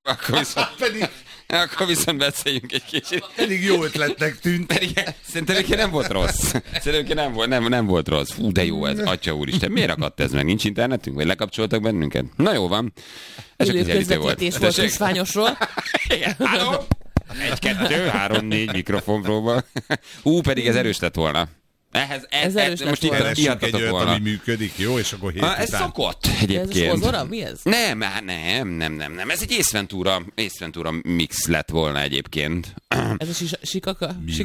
Akkor viszont beszéljünk egy kicsit. Pedig jó ötletnek tűnt. Pedig szerintem nem volt rossz. Szerintem nem volt rossz. Fú, de jó ez, atya úristen. Miért akadt ez meg? Nincs internetünk? Vagy lekapcsoltak bennünket? Na jó van. Ez csak közvetítés volt Kisványosról. Igen. 1, 2, 3, 4 mikrofon próba. Pedig ez erős lett volna. Ez erős lett most volna. Keresünk egy olyat, ami működik, jó? És akkor ez szokott egyébként. Ez Ozora? Mi ez? Nem. Ez egy Ace Ventura mix lett volna egyébként. Ez a sikaka? Mi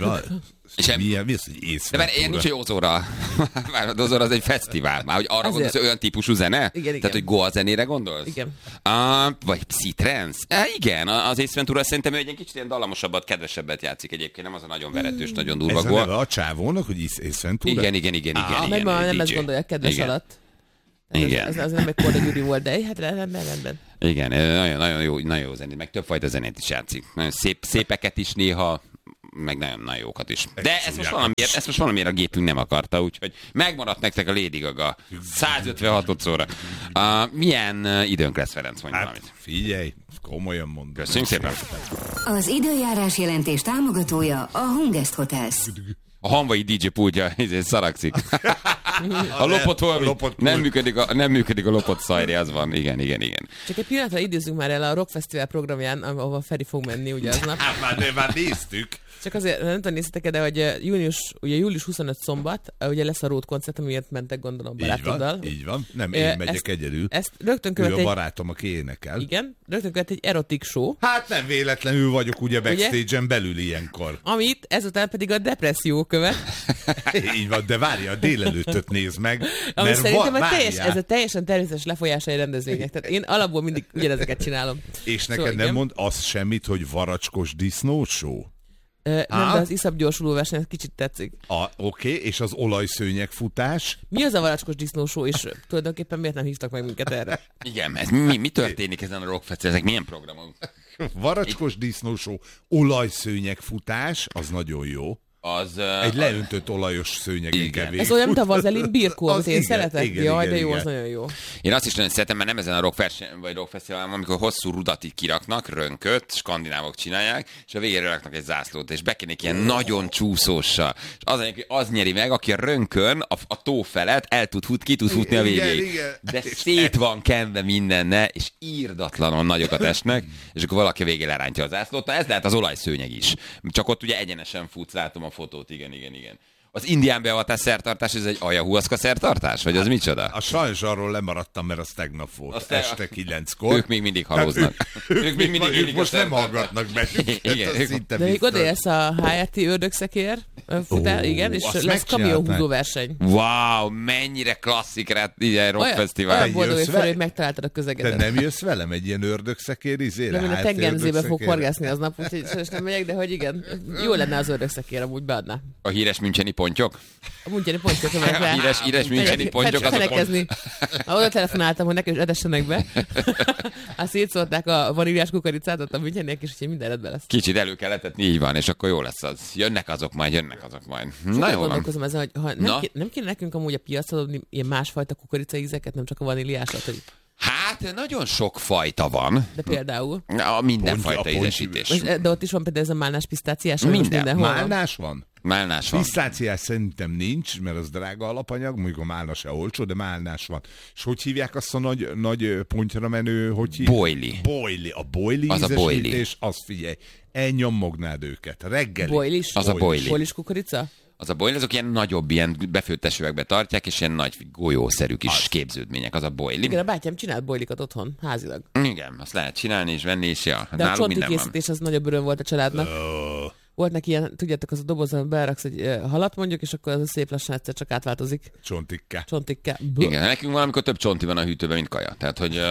az, hogy Ace De ilyen nincs, hogy Ozora. Az Ozora az egy fesztivál. Már hogy arra gondolsz, hogy olyan típusú zene? Igen. Tehát, hogy Goa zenére gondolsz? Igen. Vagy Psytrance? Igen, az Ace Ventura szerintem egy kicsit ilyen dallamosabbat, kedvesebbet játszik egyébként. Nem az a nagyon veretős, nagyon durva ez Goa. Ez a csávónak, hogy Ace Ventura? Igen. Meg ma nem ezt gondolják kedves alatt. Igen. Ez nem egy Korda Gyuri volt, de hát rendben. Igen, nagyon jó zenét, meg többfajta zenét is játszik. Nagyon szépeket is néha, meg nagyon jókat is. De ezt most valamiért a gépünk nem akarta, úgyhogy megmaradt nektek a Lady Gaga 156-szorra. Milyen időnk lesz, Ferenc, mondj valamit. Figyelj, komolyan mondom. Köszönjük szépen. Az időjárás jelentés támogatója a Hungest Hotels. A hanvai DJ pultja szarakszik. A lopott valami. Nem működik a lopott szajri, az van. Igen. Csak egy pillanatra időzzünk már el a Rock Festival programján, ahova Feri fog menni ugye aznap. Már néztük. Csak azért, nem tudom, néztétek, de hogy július 25 szombat, ugye lesz a Road koncert, amiért mentek, gondolom, barátoddal. Így van. Nem, én megyek egyedül. Ezt rögtön követ ő a barátom, aki énekel. Igen, rögtön követ egy erotik show. Hát nem véletlenül vagyok ugye backstage-en belül ilyenkor. Amit ezután pedig a depresszió követ. Így van, de várja, a délelőttöt nézd meg. Ami szerintem ez a teljesen természetes lefolyása egy rendezvénynek. Tehát én alapból mindig ugyanezeket csinálom. És neked nem mond azt semmit, hogy varacskos disznó show? Nem, de az iszap gyorsuló verseny kicsit tetszik. Oké, és az olajszőnyeg futás? Mi az a varacskos disznósó, és tulajdonképpen miért nem hívtak meg minket erre? Igen, ez mi történik ezen a rockfestival? Ezek milyen programok? Varacskos disznósó, olajszőnyeg futás, az nagyon jó. Egy leöntött olajos szőnyegen végig. Ez olyan, mint a vazelin birkó, amit én szeretek. Jaj, de jó, az nagyon jó. Én azt is nagyon szeretem, mert nem ezen a rockfesztiválon, amikor hosszú rudat így kiraknak, rönköt, skandinávok csinálják, és a végére raknak egy zászlót, és bekennék ilyen nagyon csúszóssal. És az nyeri meg, aki a rönkön, a tó felett ki tud futni a végéig. Igen. De szét van kenve mindenne, és írdatlanon nagyokat esnek, és akkor valaki végén lerántja a zászlót. Na ez lehet az olajszőnyeg is. Csak ott ugye egyenesen futsz, látom a fotót, igen. Az indián beavatás szertartás, ez egy ayahuaszka szertartás? Vagy az micsoda? Sajnos arról lemaradtam, mert az tegnap volt. Este 9-kor. Ők még mindig halóznak. Ők most nem hallgatnak bennünket. De még odaérsz a HRT ördögszekér futál, igen, és lesz kamionhúzó verseny. Wow, mennyire klasszik ilyen rockfesztivál. Olyan boldog, hogy megtaláltad a közegedet. De nem jössz velem egy ilyen ördögszekér izére? Nem, én a tengenzébe fog horgászni aznap, úgyhogy sajnos nem megyek, de hogy igen, jó lenne az ördögszekér, amúgy beadná. A híres müncheni pontyok? A müncheni pontyok. A híres müncheni pontyok. Oda telefonáltam, hogy nekem is edessenek be. Azt szétszólták a vaníliás kukoricát, ott a müncheniek, és úgyhogy minden rendben lesz. Kicsit elő kell etetni, így van, és akkor jó lesz az. Jönnek azok majd. Na jó van. Gondolkozom ezen, hogy nem kéne nekünk amúgy a piacra adni ilyen másfajta kukoricaízeket, nem csak a vaníliásat, hogy... Hát, nagyon sok fajta van. De például? Mindenfajta ízesítés. De ott is van például ez a málnás pisztáciás? Málnás van? Málnás van. Pisztáciás szerintem nincs, mert az drága alapanyag, mondjuk a málna se olcsó, de málnás van. És hogy hívják azt a nagy pontyra menő, hogy hívják? Boily. A boily ízesítés, azt figyelj, elnyomognád őket. Reggeli. Boilis? Az a boily. Boilis kukorica? Az a boily, azok ilyen nagyobb, ilyen befőttes üvegbe tartják, és ilyen nagy golyószerű kis képződmények. Az a boily. Igen, a bátyám csinált boilikat otthon, házilag. Igen, azt lehet csinálni és venni, és ja. De a csonti készítés az nagyobb öröm volt a családnak. Volt neki ilyen, tudjátok, az a dobozban beraksz egy halat mondjuk, és akkor az szép lassan egyszer csak átváltozik. Csontikká. Igen, nekünk valamikor több csonti van a hűtőben, mint kaja. Tehát, hogy...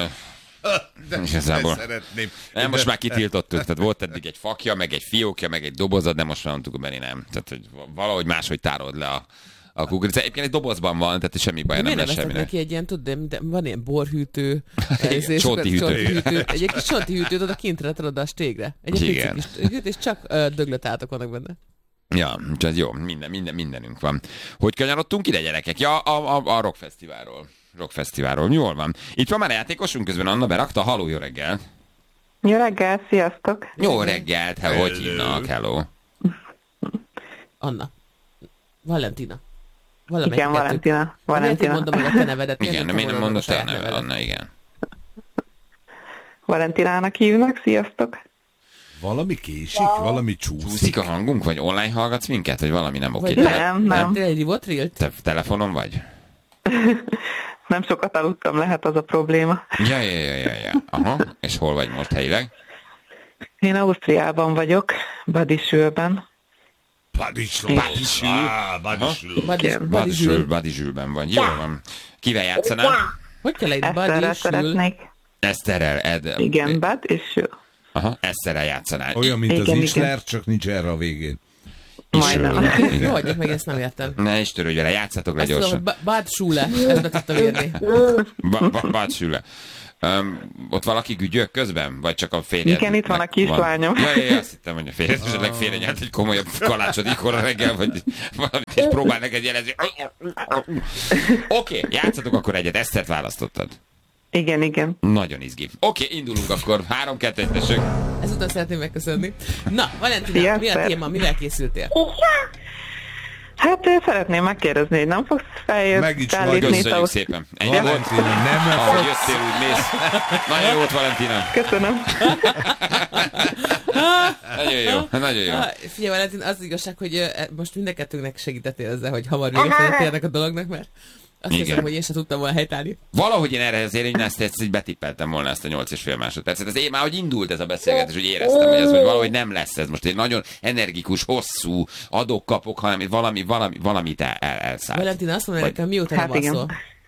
De igazából szeretném. Nem, most már kitiltottuk, tehát volt eddig egy fakja, meg egy fiókja, meg egy dobozat, de most már mondtuk, hogy nem. Tehát, hogy valahogy máshogy tárod le a kukorica. Egyébként egy dobozban van, tehát semmi baj, nem lesz semmi. Neki egy ilyen, tudod, van ilyen borhűtő, csonti hűtő. Egy kis csonti hűtőt oda kintre tudod a stégre. Egy pici kis hűtő, és csak döglött átok vannak benne. Ja, úgyhogy jó, mindenünk van. Hogy kanyarodtunk ide, gyerekek? Ja, a rockfesztiválról. Jól van. Itt van már a játékosunk, közben Anna berakta. Halló, jó reggel. Jó reggel, sziasztok! Jó reggelt, hogy hívnak, hello? Anna. Valentina. Igen, Valentina. Miért én mondom meg a te nevedet? Igen, de miért nem mondod te a neved, Anna, igen. Valentinának hívnak, sziasztok! Valami késik, valami csúszik. Csúszik a hangunk, vagy online hallgatsz minket, vagy valami nem oké? Nem. Te egy rivotrilt? Te telefonon vagy? Nem sokat aludtam, lehet az a probléma. Ja. Aha, és hol vagy most helyileg? Én Ausztriában vagyok, Badisülben. Badisülben vagy. Jó van. Kivel játszanál? Hogy kell egy Eszterrel szeretnék. Eszterrel, Igen, Badisül. Aha, Eszterrel játszanál. Olyan, mint az Isler, csak nincs erre a végén. Majdnem. Jó, hagyjuk meg, ezt nem értem. Ne is törődj vele, játszatok le gyorsan. Bad Schule, ezt be tudtam írni. Bad Schule. Ott valaki gügyök közben? Vagy csak a férjed? Igen, itt van a kislányom. Ja, azt hittem, hogy a férjed esetleg félrenyelt egy komolyabb kalácsot ikkorra reggel, vagy valamit, és próbál neked jelezni. Oké, játszatok akkor egyet, Esztert választottad. Igen. Nagyon izgi. Oké, indulunk akkor. 3-2-1, tessék. Ezután szeretném megköszönni. Na, Valentina, mi a téma? Mivel készültél? Hát szeretném megkérdezni, hogy nem fogsz Meg is Köszönjük szépen. Ennyi volt? Valentina, nem Ahogy jöttél, úgy mész. Nagyon jó volt, Valentina. Köszönöm. Nagyon jó. Figyelj, Valentin, az igazság, hogy most mindenkettőnknek segítettél ezzel, hogy hamar véget ennek a dolognak, mert azt hiszem, hogy én sem tudtam volna helytállni. Valahogy én erre azért én ezt így betippeltem volna ezt a 8,5 másodpercet. Ez én már, hogy indult ez a beszélgetés, hogy éreztem, hogy ez hogy valahogy nem lesz ez most egy nagyon energikus, hosszú adok-kapok, hanem valamit elszállt. Valentina, azt mondja nekem, mióta nem alszol?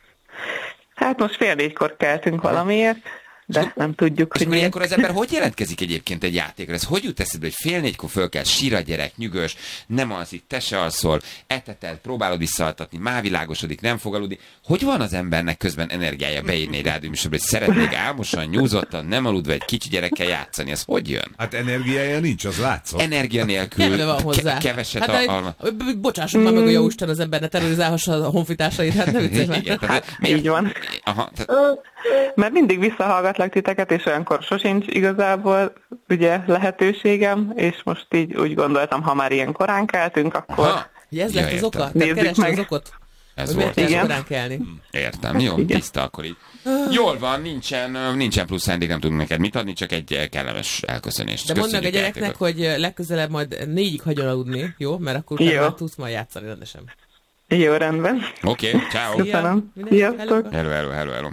Hát most 3:30 keltünk valamiért, de nem tudjuk, hogy miért. Ilyenkor az ember hogy jelentkezik egyébként egy játékra? Ez hogy jut eszedbe, hogy 3:30 föl kell, sír a gyerek, nyugös, nem alszik, te se alszol, eteted, próbálod visszaaltatni, már világosodik, nem fog aludni. Hogy van az embernek közben energiája beírni egy rádióműsorba, hogy szeretnék álmosan, nyúzottan, nem aludva egy kicsi gyerekkel játszani? Ez hogy jön? Hát energiája nincs, az látszott. Energia nélkül, van hozzá. keveset hát, bocsássuk már meg, hogy jó Isten az ember ne terrorizálhassa a honfitársait, hát nem vicces. Így van. Aha, mert mindig visszahallgatlak titeket, és olyankor sosincs igazából ugye lehetőségem, és most így úgy gondoltam, ha már ilyen korán keltünk, akkor... Ez lett az oka? Nézzük keresd meg. az okot? Ez hogy volt. miért kell korán kelni? Értem, jó, tiszta akkor így. Jól van, nincsen plusz szándék, nem tudunk neked mit adni, csak egy kellemes elköszönést. De mondd meg a gyereknek, hogy legközelebb majd 4-ig hagyjon aludni, jó? Mert akkor utána tudsz majd játszani rendesen. Jó, rendben. Oké, ciao. Köszönöm. Sziasztok. Hello.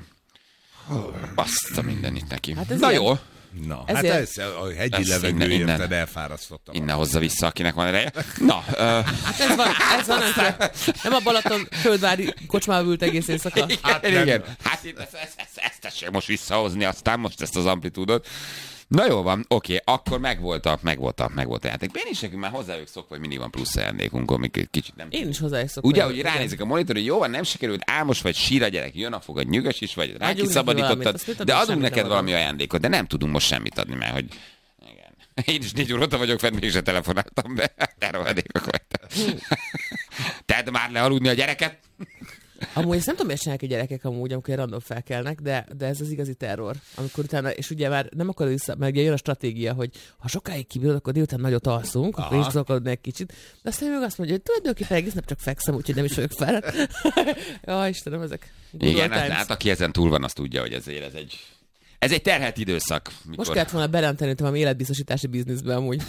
Azt a mindenit neki. Hát ez na ilyen. jó. Na, hát ez a hegyi levegő érted, elfárasztottam. Innen hozza vissza, akinek van ereje. Na. Hát ez van, nem a Balaton földvári kocsmába ült egész éjszaka. Igen. Hát ezt tessék most visszahozni, aztán most ezt az amplitúdot. Na jó van, oké, akkor megvolt a játék. Én is nekünk már hozzájuk szokva, hogy mindig van plusz ajándékunk, amik kicsit nem... Én is hozzájuk szokva. Ugye, hogy ránézek a monitor, hogy jó van, nem sikerült, álmos vagy, sír a gyerek, jön a fogad, nyugas is vagy, rá kiszabadítottad, de adunk neked valami ajándékot, de nem tudunk most semmit adni, mert hogy... Igen. Én is 4 óta vagyok fenn, mégse telefonáltam be. Te rohadékok vagytok. Tedd már le aludni a gyereket. Amúgy ezt nem tudom, miért csinálják a gyerekek amúgy, amikor random felkelnek, de ez az igazi terror. Amikor utána, és ugye már nem akarod vissza, mert ugye jön a stratégia, hogy ha sokáig kibírod, akkor délután nagyot alszunk, akkor is akarod egy kicsit. De aztán még azt mondja, hogy tulajdonképpen egész nap csak fekszem, úgyhogy nem is vagyok fel. Jaj, Istenem, ezek. Igen, hát aki ezen túl van, azt tudja, hogy ez egy terhelt időszak. Mikor... Most kellett volna bejelenteni valami életbiztosítási bizniszbe amúgy.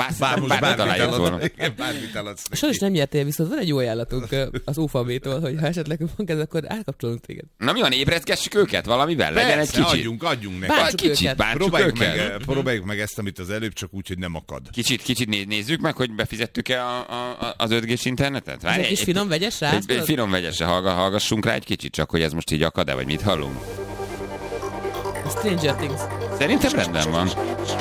Bármit eladsz. Sajnos nem nyertél, viszont van egy jó ajánlatunk az UFAB-tól, hogy ha esetleg van ez, akkor elkapcsolunk téged. Na mi van, ébreszgessük őket valamivel? Legyen egy kicsit. Adjunk nekik. Próbáljuk meg ezt, amit az előbb, csak úgy, hogy nem akad. Kicsit nézzük meg, hogy befizettük-e az 5G-s internetet? Ez egy kis finom vegyes rá? Egy finom vegyesre hallgassunk rá egy kicsit, csak hogy ez most így akad-e, vagy mit hallunk? Stranger Things. Szerintem rendben van.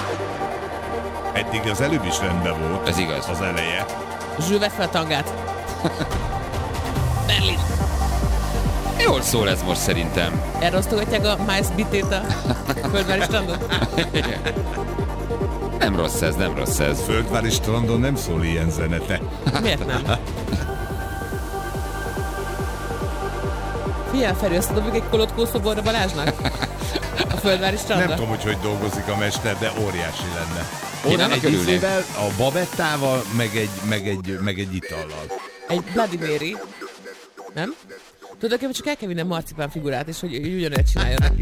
Eddig az előbb is rendben volt. Ez igaz. Az eleje. Zsül, vedd fel a tangát. Berlin. Jól szól ez most szerintem. Erre osztogatják a Miles Bitét a földvári strandon? Nem rossz ez. Földvári strandon nem szól ilyen zene, te. Miért nem? Figyelj, Feri, azt dobjuk egy kolotkó szoborra Balázsnak? A Földvári strandra. Nem tudom, hogy dolgozik a mester, de óriási lenne. Én annak Egy örülnék. izével, a babettával, meg egy itallal. Egy Bloody Mary. Nem? Tudod, hogy csak el kell vinnem marcipán figurát, és hogy ugyanúgy csinálja neki.